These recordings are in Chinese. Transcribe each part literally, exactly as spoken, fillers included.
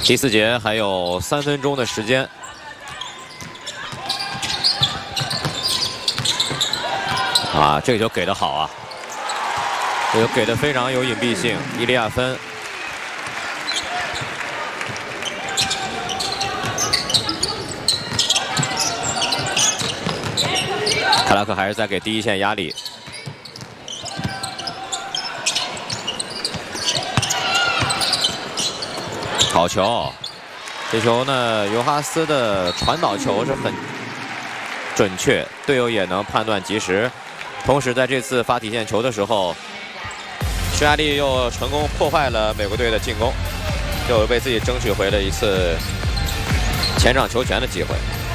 第四节还有三分钟的时间。啊，这个球给的好啊！这个给的非常有隐蔽性，伊利亚芬。卡拉克还是在给第一线压力。 好球！这球呢，尤哈斯的传导球是很准确，队友也能判断及时。同时，在这次发底线球的时候，匈牙利又成功破坏了美国队的进攻，又为自己争取回了一次前场球权的机会。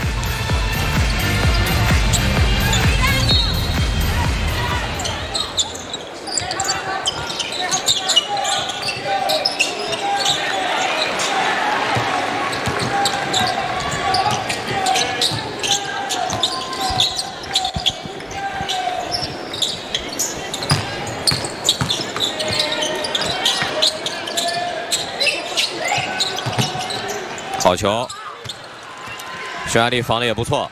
好球！匈牙利防的也不错，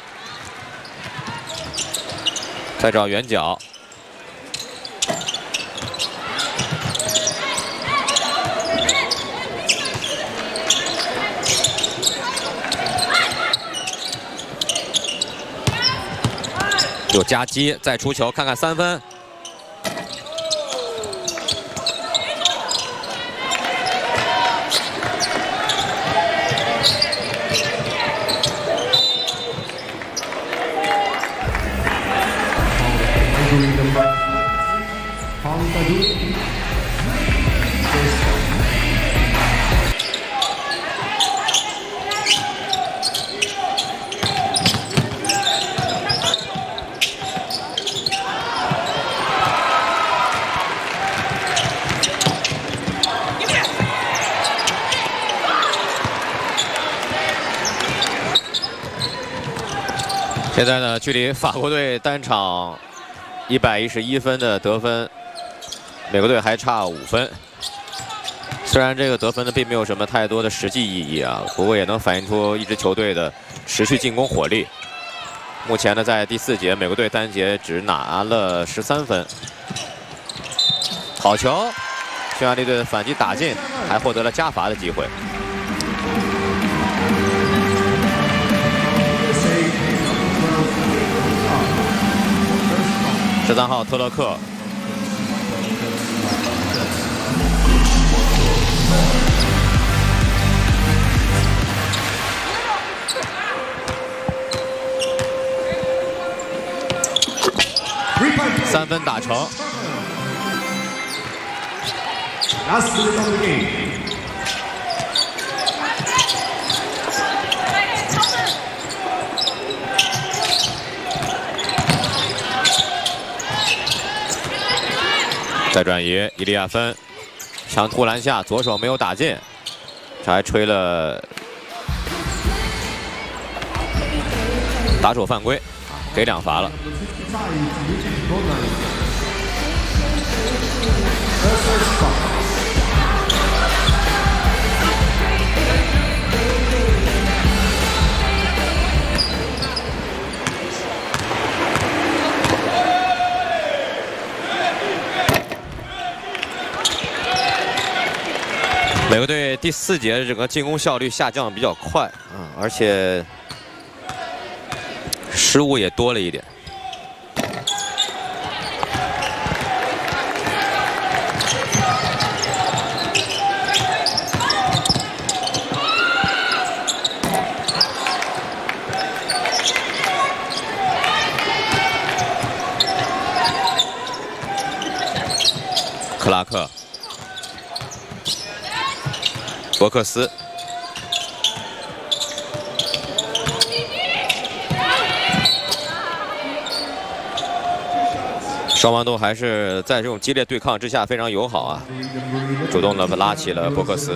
再找远角，有夹击，再出球，看看三分。 现在呢，距离法国队单场一百一十一分的得分，美国队还差五分。虽然这个得分呢并没有什么太多的实际意义啊，不过也能反映出一支球队的持续进攻火力。目前呢，在第四节，美国队单节只拿了十三分。好球！匈牙利队的反击打进，还获得了加罚的机会。 十三号特勒克，三分打成。再转移，伊利亚芬想突篮下，左手没有打进，这还吹了打手犯规，给两罚了。美国队第四节的整个进攻效率下降比较快啊，而且失误也多了一点。克拉克。 伯克斯，双方都还是在这种激烈对抗之下非常友好啊，主动的拉起了伯克斯。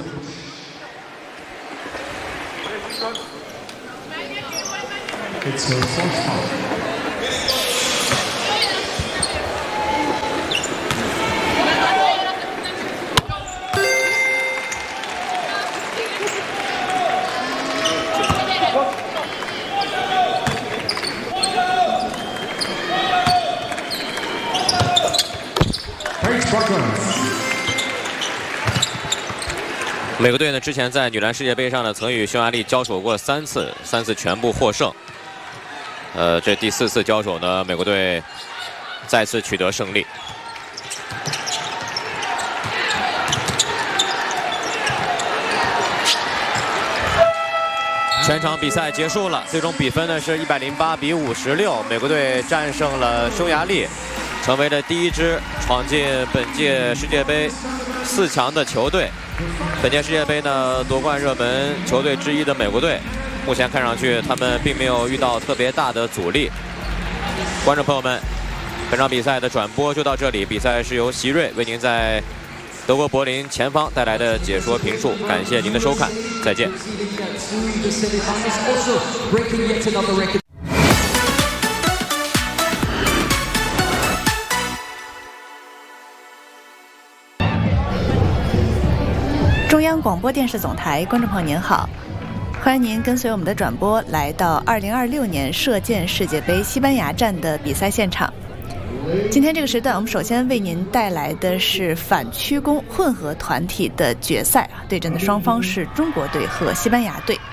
美国队呢，之前在女篮世界杯上呢，曾与匈牙利交手过三次，三次全部获胜。呃，这第四次交手呢，美国队再次取得胜利。全场比赛结束了，最终比分呢是一百零八比五十六，美国队战胜了匈牙利，成为了第一支闯进本届世界杯四强的球队。本届世界杯呢，夺冠热门球队之一的美国队，目前看上去他们并没有遇到特别大的阻力。观众朋友们，本场比赛的转播就到这里，比赛是由席瑞为您在德国柏林前方带来的解说评述，感谢您的收看，再见。 中央广播电视总台，观众朋友您好，欢迎您跟随我们的转播来到二零二六年射箭世界杯西班牙站的比赛现场。今天这个时段，我们首先为您带来的是反曲弓混合团体的决赛啊，对阵的双方是中国队和西班牙队。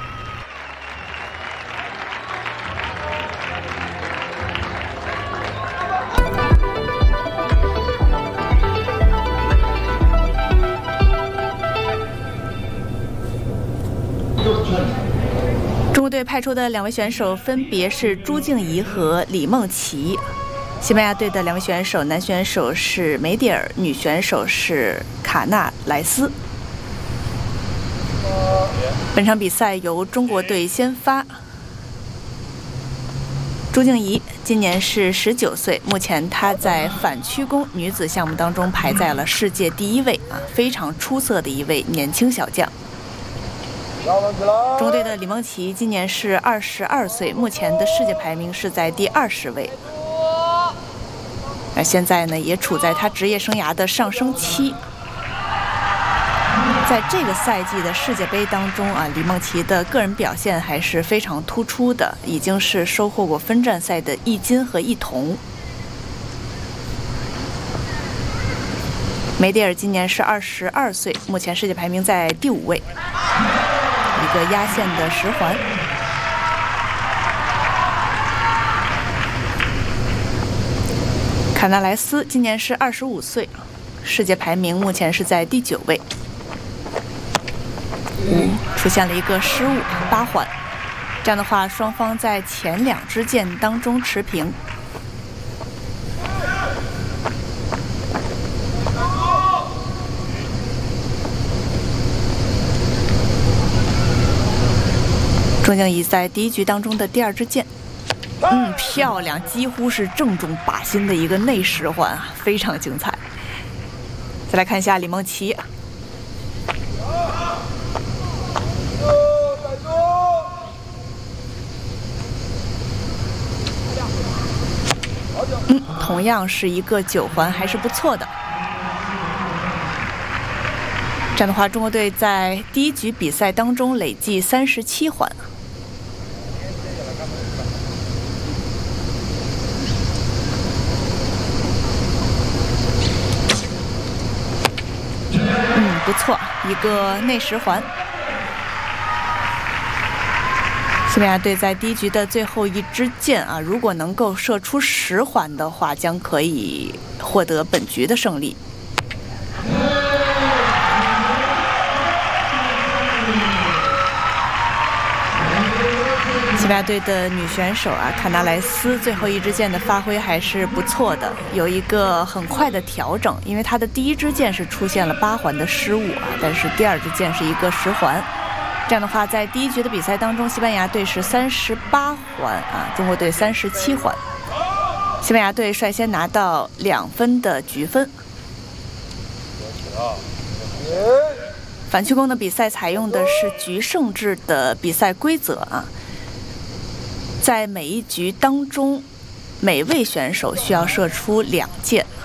中国队派出的两位选手分别是朱静怡和李梦琪。西班牙队的两位选手，男选手是梅蒂尔，女选手是卡纳莱斯。本场比赛由中国队先发。朱静怡今年是十九岁，目前她在反曲弓女子项目当中排在了世界第一位啊，非常出色的一位年轻小将。中国队的李梦琪今年是二十二岁，目前的世界排名是在第二十位。那现在呢，也处在他职业生涯的上升期。在这个赛季的世界杯当中啊，李梦琪的个人表现还是非常突出的，已经是收获过分站赛的一金和一铜。梅蒂尔今年是二十二岁，目前世界排名在第五位，一个压线的十环。卡纳莱斯今年是二十五岁，世界排名目前是在第九位。嗯，出现了一个失误，八环。这样的话，双方在前两支箭当中持平。钟静怡在第一局当中的第二支箭。嗯，漂亮，几乎是正中靶心的一个内十环啊，非常精彩。再来看一下李梦琪，嗯，同样是一个九环，还是不错的。这样的话，中国队在第一局比赛当中累计三十七环。不错，一个内十环。西班牙队在第一局的最后一支箭啊，如果能够射出十环的话，将可以获得本局的胜利。西班牙队的女选手啊，卡纳莱斯最后一支箭的发挥还是不错的，有一个很快的调整，因为她的第一支箭是出现了八环的失误啊，但是第二支箭是一个十环。这样的话，在第一局的比赛当中，西班牙队是三十八环啊，中国队三十七环。西班牙队率先拿到两分的局分。反曲弓的比赛采用的是局胜制的比赛规则啊。在每一局当中，每位选手需要射出两箭。